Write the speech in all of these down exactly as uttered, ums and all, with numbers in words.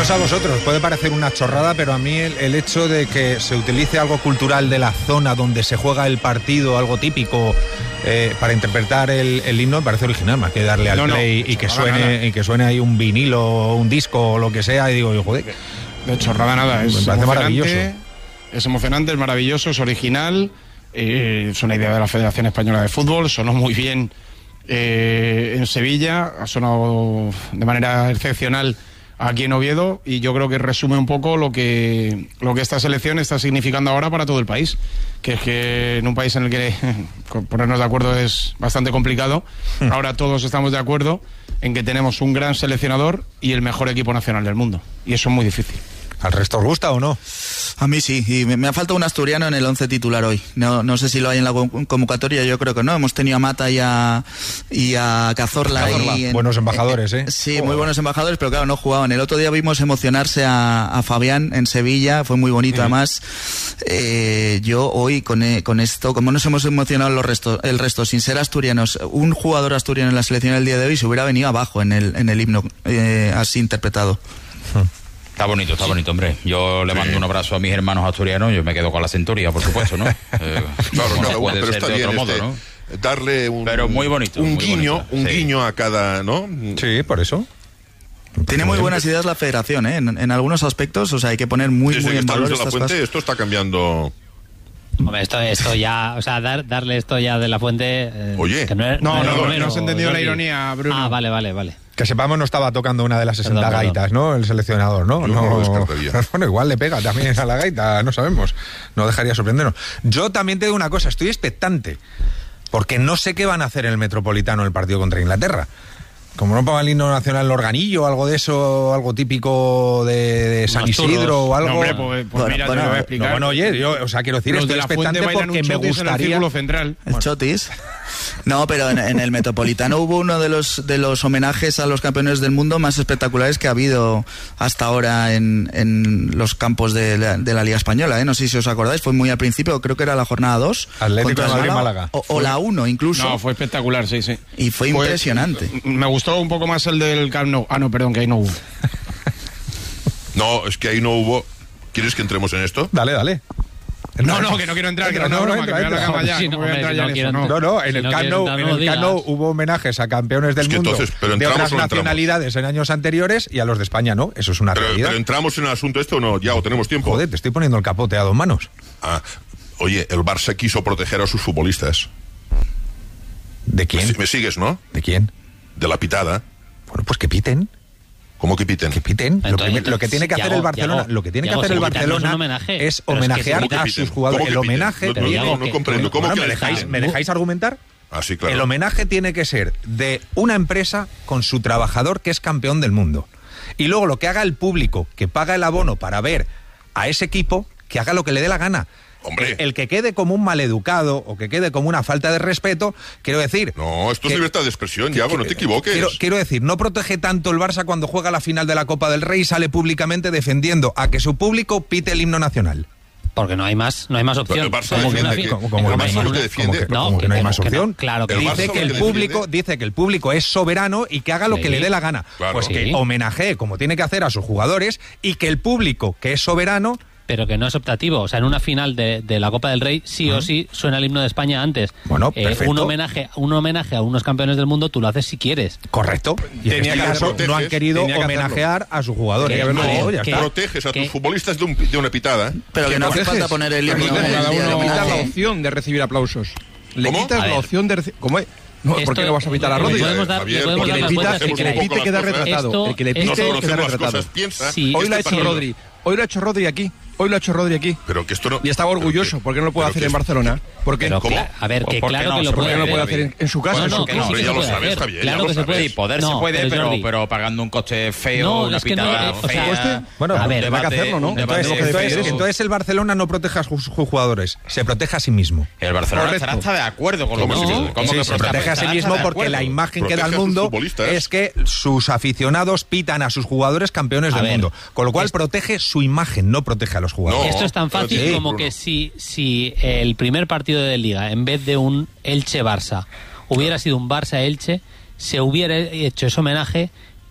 no sé a vosotros, puede parecer una chorrada, pero a mí el, el hecho de que se utilice algo cultural de la zona donde se juega el partido, algo típico, eh, para interpretar el, el himno, me parece original, más que darle al no, play no, y que chorrada suene nada. y que suene ahí un vinilo, un disco o lo que sea, y digo, yo, joder. De chorrada nada, es Me parece maravilloso. Es emocionante, es maravilloso, es original, eh, es una idea de la Federación Española de Fútbol, sonó muy bien eh, en Sevilla, ha sonado de manera excepcional aquí en Oviedo, y yo creo que resume un poco lo que lo que esta selección está significando ahora para todo el país, que es que en un país en el que ponernos de acuerdo es bastante complicado, ahora todos estamos de acuerdo en que tenemos un gran seleccionador y el mejor equipo nacional del mundo, y eso es muy difícil. ¿Al resto os gusta o no? A mí sí, y me, me ha faltado un asturiano en el once titular hoy. No, no sé si lo hay en la convocatoria, yo creo que no. Hemos tenido a Mata y a, y a Cazorla. Cazorla. Y en, buenos embajadores, ¿eh? Sí, oh. muy buenos embajadores, pero claro, no jugaban. El otro día vimos emocionarse a, a Fabián en Sevilla, fue muy bonito, uh-huh. además. Eh, yo hoy con, con esto, como nos hemos emocionado los restos, el resto, sin ser asturianos, un jugador asturiano en la selección el día de hoy se hubiera venido abajo en el, en el himno, eh, así interpretado. Uh-huh. Está bonito, está bonito, hombre. Yo le mando sí. un abrazo a mis hermanos asturianos, yo me quedo con la centuria, por supuesto, ¿no? Eh, claro, no cada uno, pero está bien modo, este, ¿no? darle un, pero muy bonito, un muy guiño, bonito, un sí. guiño a cada, ¿no? Sí, por eso. Tiene muy buenas ideas la federación, ¿eh? En, en algunos aspectos, o sea, hay que poner muy, Desde muy que en está valor Luis de la estas Fuente, cosas. esto está cambiando. Hombre, esto, esto ya, o sea, dar, darle esto ya de la Fuente. Eh, Oye, que no, es, no, no, no, es no, Romero, no has entendido Jordi. la ironía, Bruno. Ah, vale, vale, vale. Que sepamos, no estaba tocando una de las sesenta Perdón, gaitas, perdón. ¿no? El seleccionador, ¿no? Yo no, no lo descartaría. Bueno, igual le pega también a la gaita, no sabemos. No dejaría sorprendernos. Yo también te digo una cosa, estoy expectante, porque no sé qué van a hacer en el Metropolitano el partido contra Inglaterra. Como no pongan el himno nacional el organillo, algo de eso, algo típico de, de San Unos Isidro turros. o algo. No, hombre, pues, pues Bueno, mira, bueno, te lo voy a no, explicar. No, bueno, oye, yo, o sea, quiero decir, Los estoy de la Fuente expectante bailan porque un me chotis en el gustaría. círculo central. El Bueno. chotis. No, pero en, en el Metropolitano hubo uno de los de los homenajes a los campeones del mundo más espectaculares que ha habido hasta ahora en, en los campos de la, de la Liga Española, ¿eh? No sé si os acordáis, fue muy al principio, creo que era la jornada dos. Atlético de Madrid, Málaga. O, o la uno incluso. No, fue espectacular, sí, sí. Y fue Pues, impresionante. Me gustó un poco más el del Camp Nou. Ah, no, perdón, que ahí no hubo. No, es que ahí no hubo. ¿Quieres que entremos en esto? Dale, dale. No, no, que no quiero entrar, que era una No, no, broma, entra, que me voy a la entra. cama ya. Sí, ¿Cómo no, voy a hombre, entrar si ya en no eso? quiero No. No, no, en Si el no Camp quieres Nou, entrar, en no lo el Camp digas. Nou hubo homenajes a campeones del Es que mundo entonces, pero de entramos otras o no entramos. nacionalidades en años anteriores y a los de España no. Eso es una Pero, realidad. pero entramos en el asunto este o no, ya, o tenemos tiempo. Joder, te estoy poniendo el capote a dos manos. Ah, oye, el Barça quiso proteger a sus futbolistas. ¿De ¿Me, quién? me sigues, no? ¿De quién? De la pitada. Bueno, pues que piten. ¿Cómo que piten? Que piten. Lo, Entonces, primer- lo que tiene que hacer Yago, el Barcelona, Yago, lo que tiene que Yago, hacer el si quitarnos Barcelona un homenaje, es pero es que homenajear si ¿Cómo a que sus piten? jugadores. ¿Cómo El que piten? homenaje, No, te no, digo, no, no que- comprendo. ¿Cómo Bueno, que me dejáis, piten? me dejáis argumentar. Ah, sí, claro. El homenaje tiene que ser de una empresa con su trabajador que es campeón del mundo. Y luego lo que haga el público, que paga el abono para ver a ese equipo, que haga lo que le dé la gana. Hombre. El, el que quede como un maleducado o que quede como una falta de respeto, quiero decir... No, esto es que- libertad de expresión, que- Yago, no que- te equivoques. Quiero, quiero decir, no protege tanto el Barça cuando juega la final de la Copa del Rey y sale públicamente defendiendo a que su público pite el himno nacional. Porque no hay más, no hay más opción. El Barça Como que defiende una que- fi- ¿Cómo, el cómo que no hay Barça más? lo que defiende- ¿Cómo que- No, cómo que no hay más que no, opción? claro que El no. Barça Dice lo que que el público, defiende- dice que el público es soberano y que haga lo Sí. que le dé la gana. Claro. Pues que Sí. homenajee como tiene que hacer a sus jugadores y que el público, que es soberano, Pero que no es optativo. O sea, en una final de, de la Copa del Rey, sí o sí suena el himno de España antes. Bueno, Eh, perfecto. un homenaje, un homenaje a unos campeones del mundo, tú lo haces si quieres. correcto. Y en Tenía este que caso hacerlo. no han querido Tenía que homenajear a sus jugadores. Que Vale, no, ya que- está. Proteges a que- tus futbolistas de, un- de una pitada. Pero que no hace proteges. falta poner el Le himno. quitas en el cada día del uno le quitas la homenaje. opción de recibir aplausos. Le ¿Cómo? quitas A la ver. opción de recibir... ¿Cómo es? No, ¿por Esto- qué no vas a pitar a le Rodri? podemos dar- Javier, le podemos porque dar El las que vueltas pita, que el que le queráis. pite queda retratado. Esto- El que le esto- pite Nos queda conocemos las retratado. cosas, piensa. Sí. Hoy este lo ha hecho partido- Rodri. Hoy lo ha hecho Rodri aquí. Hoy lo ha hecho Rodri aquí. Pero que esto no... Y estaba pero orgulloso. que- ¿Por qué no lo puede pero hacer que en es- Barcelona? ¿Por qué? Pero, ¿Cómo? cla- a ver, que ¿Por qué claro no? que lo ¿Por ¿Por puede qué no lo puede hacer. hacer en, en su casa? No, en no, su que club? sí, que ya se lo puede sabes, hacer. Javier, Claro ya lo que se puede. sabes. Sí, poder No, se puede, pero, Jordi, pero pagando un coste feo, No, una es que no, pitada eh, o sea, fea. Bueno, a ver, habrá que hacerlo, ¿no? un debate- Entonces, Lo que entonces- decides. entonces el Barcelona no protege a sus, sus jugadores, se protege a sí mismo. El Barcelona Correcto. estará hasta de acuerdo con lo que ¿Cómo se sí? dice. ¿Cómo Sí, que se protege a sí estará mismo hasta de porque acuerdo? la imagen que Protege da al a sus mundo futbolistas. es que sus aficionados pitan a sus jugadores campeones A del ver, mundo. Con lo cual es- protege su imagen, no protege a los jugadores. No. Esto es tan fácil Sí, como Bruno. que si, si el primer partido de Liga, en vez de un Elche-Barça, hubiera sido un Barça-Elche, se hubiera hecho ese homenaje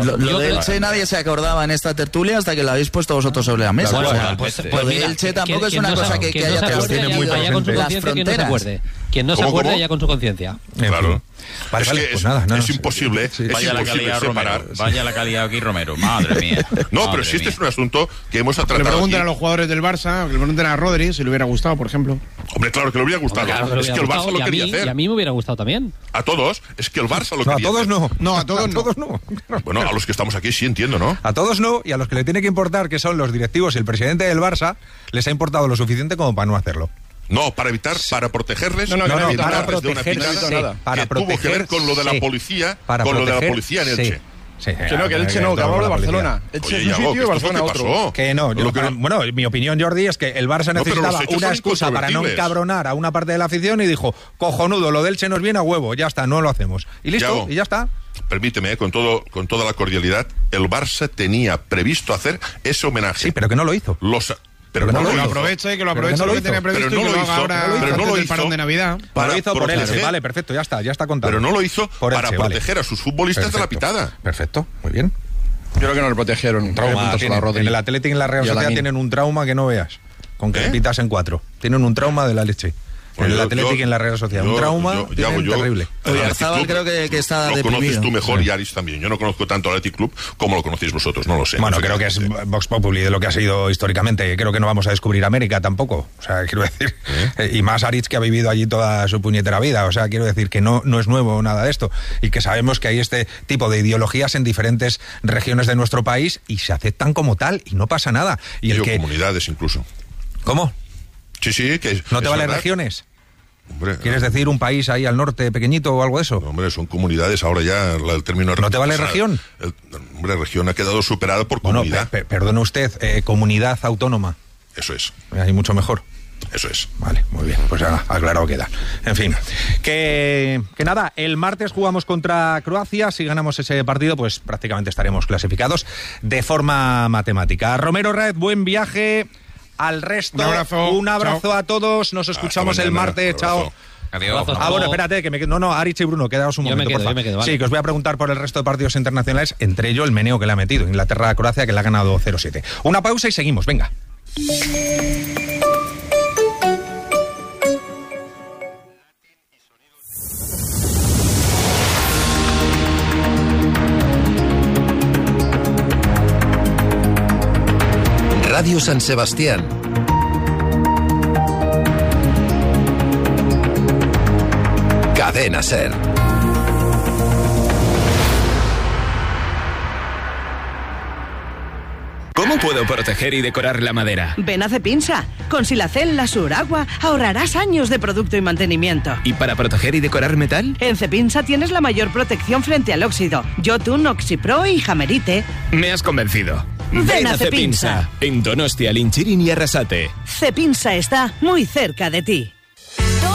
Lo, lo Yo de creo- Elche nadie se acordaba en esta tertulia hasta que lo habéis puesto vosotros sobre la mesa. Bueno, O sea, pues- lo pues de mira, Elche tampoco quien- es quien una no cosa se- que, que quien haya no se acuerde, tiene ya- muy vaya con su presente. las conciencia, quien no se fronteras. acuerde. Quien no se ¿Cómo, acuerde cómo? ya con su conciencia. En Claro. fin. Vale, es vale, que pues es, nada, no, es no, imposible, sí, es Vaya la imposible calidad separar. Romero. Vaya la calidad aquí Romero. Madre mía. No, Madre pero si este mía. es un asunto que hemos Que le tratado pregunten aquí. a los jugadores del Barça, que le pregunten a Rodri si le hubiera gustado, por ejemplo. Hombre, claro que le hubiera gustado. Claro que le es que hubiera el Barça gustado, lo y a quería mí- hacer. Y a mí me hubiera gustado también. A todos, es que el Barça lo No, a quería todos hacer. no. No, a todos a no. todos no. Bueno, a los que estamos aquí sí entiendo, ¿no? A todos no, y a los que le tiene que importar, que son los directivos y el presidente del Barça, les ha importado lo suficiente como para no hacerlo. No, para evitar, para protegerles, No, no, No, que no, evitado para nada. quitarles de una protegerse, pitada evitado nada. para que tuvo que proteger, ver con lo de la sí. policía, Para con lo de la proteger, policía en sí. Elche. Sí, Que no, que el Elche no, que hablamos de Barcelona. Elche es un Iago, sitio y ¿qué es Barcelona lo que otro. pasó? Que no, yo- Lo que para- no- bueno, mi opinión, Jordi, es que el Barça No, pero necesitaba los hechos una son excusa para no incontrovertibles. encabronar a una parte de la afición y dijo, cojonudo, lo del Elche nos viene a huevo, ya está, no lo hacemos. Y listo, Iago, y ya está. Permíteme, eh, con, todo, con toda la cordialidad, el Barça tenía previsto hacer ese homenaje. Sí, pero que no lo hizo. Los, pero que no no lo Que lo hizo. aproveche, que lo Pero que aproveche no lo lo que hizo. tenía previsto Pero y no que lo lo hizo, haga ahora pero no antes lo del hizo. parón de Navidad. Lo Para hizo por proteger- Elche, vale, perfecto, ya está, ya está contado. Pero no lo hizo Por para Elche, vale. proteger a sus futbolistas de la Perfecto, pitada. Perfecto, muy bien. Yo creo que no le protegieron. Trauma Puntos a la tienen. Rodri. En el Athletic y en la Real Y a Sociedad Lamine. tienen un trauma que no veas. Con que ¿Eh? pitas en cuatro. Tienen un trauma de la leche. En Bueno, el yo- Athletic yo- y en la Real Sociedad. yo- un trauma yo- tienen Iago, yo- terrible. el Athletic Oyarzabal Club creo que- que está lo deprimido. conoces tú mejor Sí. y Aris también. Yo no conozco tanto al Athletic Club como lo conocéis vosotros, no lo sé. Bueno, No sé creo qué que es decirte. Vox Populi de lo que ha sido históricamente. Creo que no vamos a descubrir América tampoco. O sea, quiero decir. eh, Y más Aritz, que ha vivido allí toda su puñetera vida. O sea, quiero decir que no, no es nuevo nada de esto. Y que sabemos que hay este tipo de ideologías en diferentes regiones de nuestro país y se aceptan como tal y no pasa nada. Y el Yo, que. comunidades incluso. ¿Cómo? Sí, sí, que es- ¿No te es valen verdad. regiones? Hombre, ¿Quieres decir un país ahí al norte pequeñito o algo de eso? no, hombre, son comunidades, ahora ya la- el término... ¿No te vale o sea, región? el- hombre, región ha quedado superada por Bueno, comunidad. pe- pe- perdone usted, eh, comunidad autónoma. Eso es, Ahí mucho mejor. eso es. Vale, muy bien, pues ya aclarado queda. En fin, que, que nada, el martes jugamos contra Croacia, si ganamos ese partido, pues prácticamente estaremos clasificados de forma matemática. Romero Raez, buen viaje. Al resto, Un abrazo. un abrazo Chao. a todos, nos escuchamos Hasta el mañana. martes, Un chao. abrazo. Adiós. Abrazos. Ah, bueno, espérate, que me quedo. No, no, Aritz y Bruno, quedaos un Yo me momento, quedo, por favor. yo me quedo, vale. Sí, que os voy a preguntar por el resto de partidos internacionales, entre ellos el meneo que le ha metido, Inglaterra-Croacia, que le ha ganado cero siete. Una pausa y seguimos, venga. Radio San Sebastián. Cadena Ser. ¿Cómo puedo proteger y decorar la madera? Ven a Cepinsa. Con Silacel La Suragua ahorrarás años de producto y mantenimiento. ¿Y para proteger y decorar metal? En Cepinsa tienes la mayor protección frente al óxido. Jotun, Oxipro y Jamerite. Me has convencido. Ven a Cepinsa. En Donostia, Linchirin y Arrasate. Cepinsa está muy cerca de ti.